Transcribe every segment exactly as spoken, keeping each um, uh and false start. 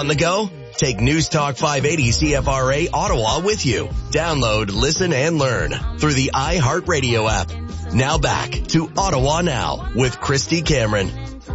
on the go? Take News Talk five eighty C F R A Ottawa with you. Download, listen, and learn through the iHeartRadio app. Now back to Ottawa Now with Christy Cameron.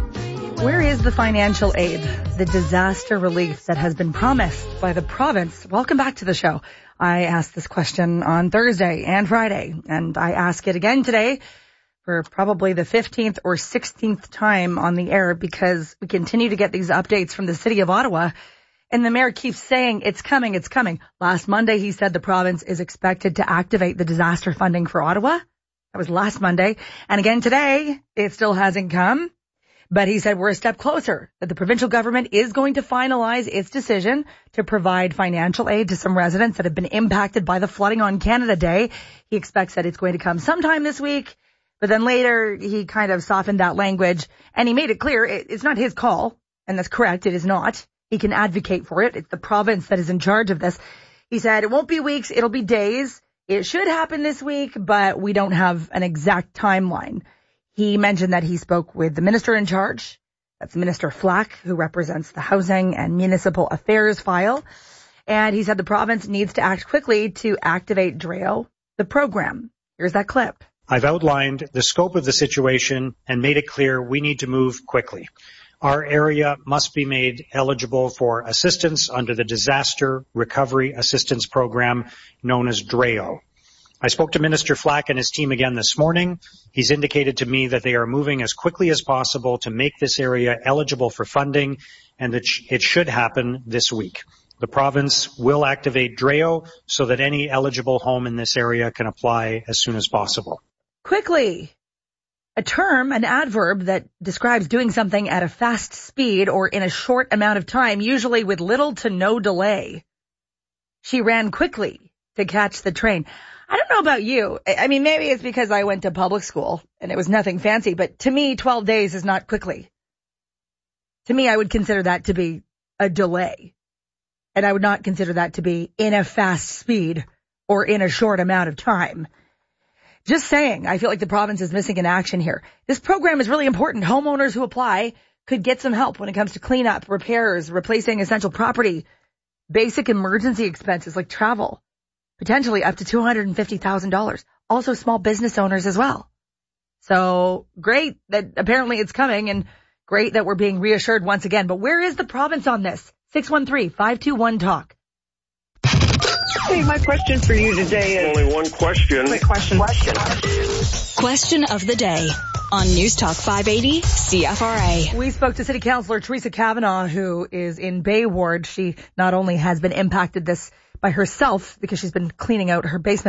Where is the financial aid, the disaster relief that has been promised by the province? Welcome back to the show. I asked this question on Thursday and Friday, and I ask it again today for probably the fifteenth or sixteenth time on the air, because we continue to get these updates from the city of Ottawa, and the mayor keeps saying it's coming, it's coming. Last Monday, he said the province is expected to activate the disaster funding for Ottawa. That was last Monday. And again today, it still hasn't come. But he said we're a step closer, that the provincial government is going to finalize its decision to provide financial aid to some residents that have been impacted by the flooding on Canada Day. He expects that it's going to come sometime this week. But then later, he kind of softened that language, and he made it clear it's not his call. And that's correct. It is not. He can advocate for it. It's the province that is in charge of this. He said it won't be weeks. It'll be days. It should happen this week, but we don't have an exact timeline. He mentioned that he spoke with the minister in charge. That's Minister Flack, who represents the Housing and Municipal Affairs file. And he said the province needs to act quickly to activate D R E O, the program. Here's that clip. I've outlined the scope of the situation and made it clear we need to move quickly. Our area must be made eligible for assistance under the Disaster Recovery Assistance Program known as D R E O. I spoke to Minister Flack and his team again this morning. He's indicated to me that they are moving as quickly as possible to make this area eligible for funding, and that it should happen this week. The province will activate D R E O so that any eligible home in this area can apply as soon as possible. Quickly. A term, an adverb that describes doing something at a fast speed or in a short amount of time, usually with little to no delay. She ran quickly to catch the train. I don't know about you. I mean, maybe it's because I went to public school and it was nothing fancy, but to me, twelve days is not quickly. To me, I would consider that to be a delay. And I would not consider that to be in a fast speed or in a short amount of time. Just saying, I feel like the province is missing in action here. This program is really important. Homeowners who apply could get some help when it comes to cleanup, repairs, replacing essential property, basic emergency expenses like travel. Potentially up to two hundred fifty thousand dollars. Also small business owners as well. So great that apparently it's coming, and great that we're being reassured once again. But where is the province on this? six one three, five two one, talk. Hey, my question for you today is... Only one question. Quick question. Question. Question of the day on News Talk five eighty C F R A. We spoke to City Councillor Teresa Kavanagh, who is in Bay Ward. She not only has been impacted this by herself because she's been cleaning out her basement